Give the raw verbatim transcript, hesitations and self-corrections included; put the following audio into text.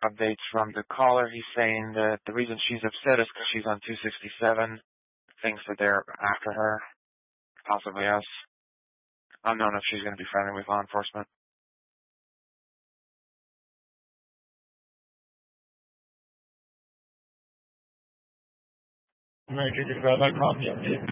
updates from the caller. He's saying that the reason she's upset is because she's on two sixty-seven. Thinks that they're after her, possibly us. Unknown if she's going to be friendly with law enforcement. Major, just got that copy update.